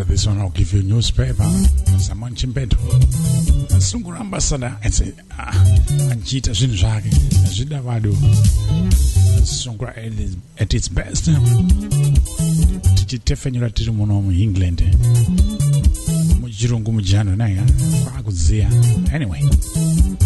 After this one, I'll give you a newspaper. Someone chimbeto. Sungura ambassador. And say, Anchita Shinjaki. Jida Vadu. Sungura at its best. Titifenura Timono, England. Mujirungu Mujano, Naya. Anyway.